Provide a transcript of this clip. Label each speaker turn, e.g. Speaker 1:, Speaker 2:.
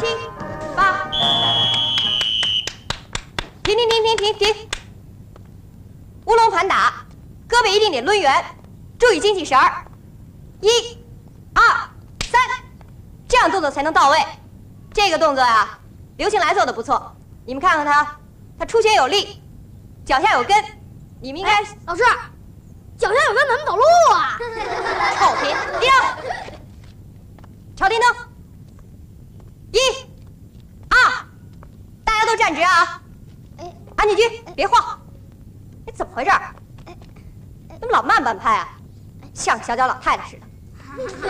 Speaker 1: 8。停！乌龙盘打，胳膊一定得抡圆，注意精气神儿。1、2、3，这样动作才能到位。这个动作啊，刘庆来做的不错，你们看看他出拳有力，脚下有根，你们应该。
Speaker 2: 老师，脚下有根怎么走路啊？
Speaker 1: 臭贫，立正，朝天灯。1、2，大家都站直啊！安静居，别晃！你怎么回事？怎么老慢半拍啊？像个小脚老太太似的。